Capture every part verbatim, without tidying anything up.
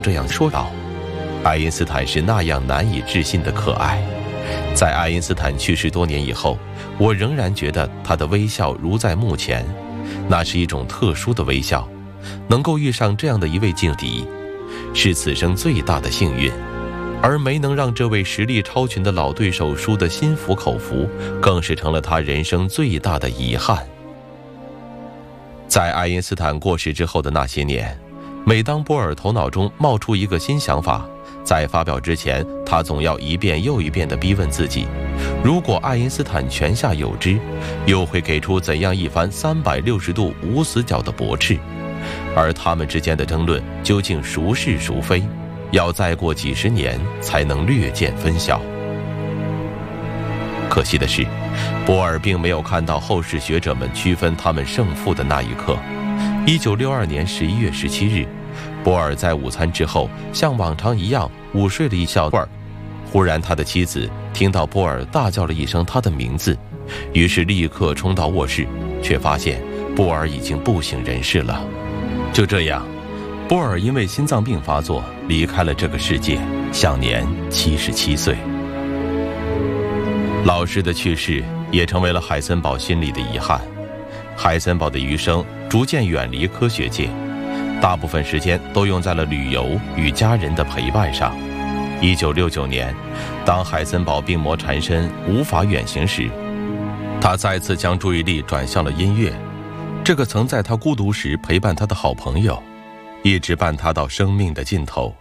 这样说道：“爱因斯坦是那样难以置信的可爱。在爱因斯坦去世多年以后，我仍然觉得他的微笑如在目前，那是一种特殊的微笑。能够遇上这样的一位劲敌，是此生最大的幸运。而没能让这位实力超群的老对手输得心服口服，更是成了他人生最大的遗憾。”在爱因斯坦过世之后的那些年，每当波尔头脑中冒出一个新想法，在发表之前，他总要一遍又一遍地逼问自己：如果爱因斯坦泉下有知，又会给出怎样一番三百六十度无死角的驳斥？而他们之间的争论究竟孰是孰非，要再过几十年才能略见分晓。可惜的是，波尔并没有看到后世学者们区分他们胜负的那一刻。一九六二年十一月十七日，波尔在午餐之后像往常一样午睡了一小会儿，忽然他的妻子听到波尔大叫了一声他的名字，于是立刻冲到卧室，却发现波尔已经不省人事了。就这样，波尔因为心脏病发作离开了这个世界，享年七十七岁。老师的去世也成为了海森堡心里的遗憾。海森堡的余生逐渐远离科学界，大部分时间都用在了旅游与家人的陪伴上。一九六九年，当海森堡病魔缠身无法远行时，他再次将注意力转向了音乐，这个曾在他孤独时陪伴他的好朋友，一直伴他到生命的尽头。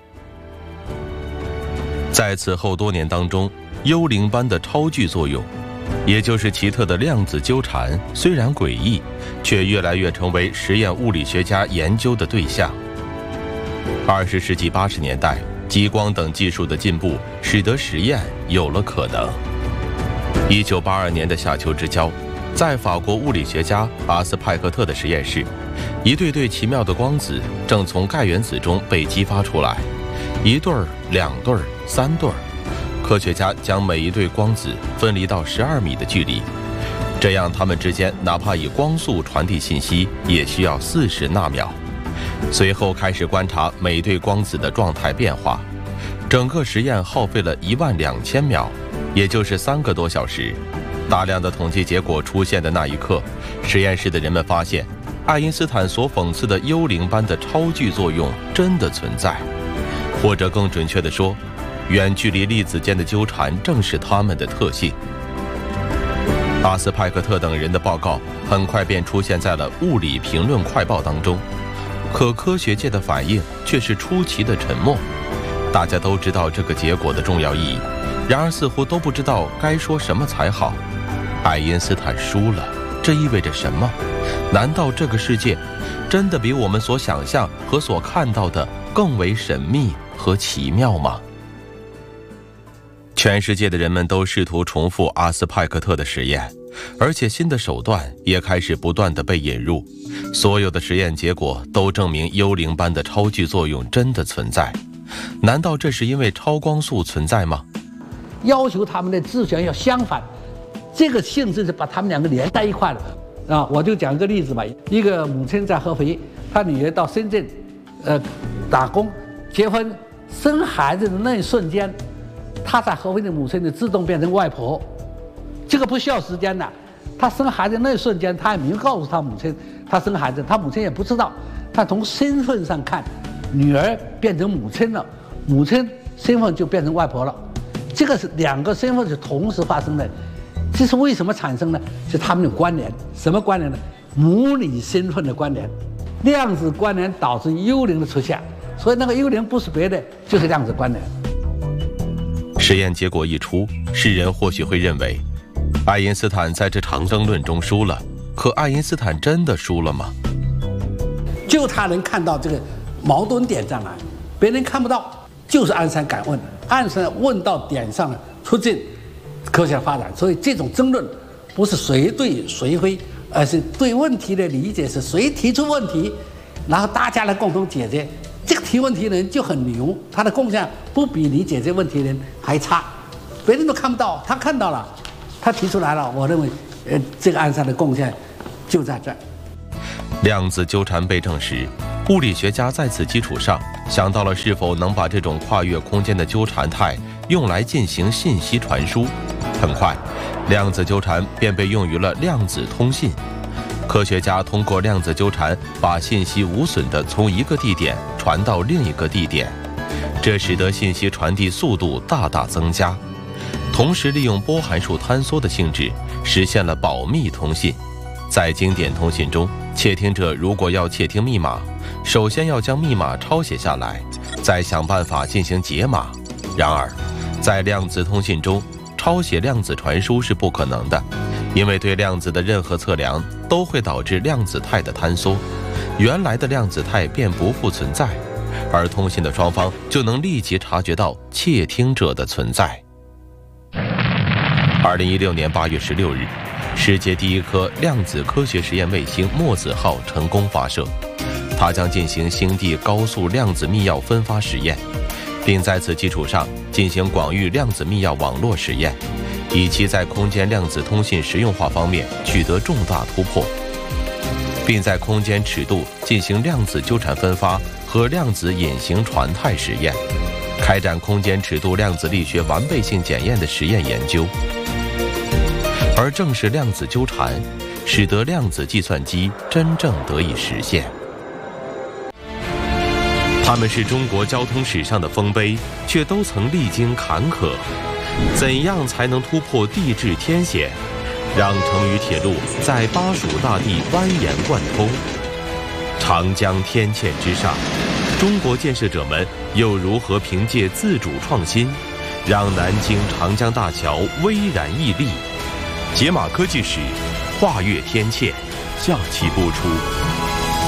在此后多年当中，幽灵般的超距作用，也就是奇特的量子纠缠，虽然诡异，却越来越成为实验物理学家研究的对象。二十世纪八十年代，激光等技术的进步使得实验有了可能。一九八二年的夏秋之交，在法国物理学家阿斯派克特的实验室，一对对奇妙的光子正从钙原子中被激发出来，一对儿、两对儿、三对儿。科学家将每一对光子分离到十二米的距离，这样它们之间哪怕以光速传递信息，也需要四十纳秒。随后开始观察每对光子的状态变化，整个实验耗费了一万两千秒，也就是三个多小时。大量的统计结果出现的那一刻，实验室的人们发现，爱因斯坦所讽刺的幽灵般的超距作用真的存在，或者更准确地说，远距离粒子间的纠缠正是它们的特性。阿斯派克特等人的报告很快便出现在了《物理评论快报》当中，可科学界的反应却是出奇的沉默。大家都知道这个结果的重要意义，然而似乎都不知道该说什么才好。爱因斯坦输了，这意味着什么？难道这个世界真的比我们所想象和所看到的更为神秘和奇妙吗？全世界的人们都试图重复阿斯派克特的实验，而且新的手段也开始不断地被引入。所有的实验结果都证明幽灵般的超距作用真的存在。难道这是因为超光速存在吗？ 要求他们的自旋要相反，这个性质是把他们两个连在一块了啊！我就讲一个例子吧，一个母亲在合肥，她女儿到深圳，呃，打工、结婚、生孩子的那一瞬间，她在合肥的母亲就自动变成外婆，这个不需要时间的。她生孩子那一瞬间，她也没有告诉她母亲她生孩子，她母亲也不知道。她从身份上看，女儿变成母亲了，母亲身份就变成外婆了。这个是两个身份是同时发生的，这是为什么产生呢？是他们的关联，什么关联呢？母女身份的关联，量子关联导致幽灵的出现，所以那个幽灵不是别的，就是量子关联。 实验结果一出，世人或许会认为，爱因斯坦在这场争论中输了。可爱因斯坦真的输了吗？ 就他能看到这个矛盾点在哪，别人看不到，就是爱因斯坦敢问，爱因斯坦问到点上了，促进科学发展。所以这种争论不是谁对谁非，而是对问题的理解是谁提出问题，然后大家来共同解决。这个提问题的人就很牛，他的贡献不比你解决问题的人还差，别人都看不到，他看到了，他提出来了。我认为，呃，这个爱因斯坦的贡献就在这儿。 量子纠缠被证实，物理学家在此基础上想到了是否能把这种跨越空间的纠缠态用来进行信息传输。很快，量子纠缠便被用于了量子通信。科学家通过量子纠缠，把信息无损地从一个地点传到另一个地点，这使得信息传递速度大大增加。同时，利用波函数坍缩的性质，实现了保密通信。在经典通信中，窃听者如果要窃听密码，首先要将密码抄写下来，再想办法进行解码。然而，在量子通信中，抄写量子传输是不可能的，因为对量子的任何测量都会导致量子态的坍缩，原来的量子态便不复存在，而通信的双方就能立即察觉到窃听者的存在。二零一六年八月十六日，世界第一颗量子科学实验卫星墨子号成功发射，它将进行星地高速量子密钥分发实验，并在此基础上进行广域量子密钥网络实验，以其在空间量子通信实用化方面取得重大突破，并在空间尺度进行量子纠缠分发和量子隐形传态实验，开展空间尺度量子力学完备性检验的实验研究。而正是量子纠缠，使得量子计算机真正得以实现。他们是中国交通史上的丰碑，却都曾历经坎坷。怎样才能突破地质天险，让成渝铁路在巴蜀大地蜿蜒贯通？长江天堑之上，中国建设者们又如何凭借自主创新，让南京长江大桥巍然屹立？解码科技史，跨越天堑，下期播出。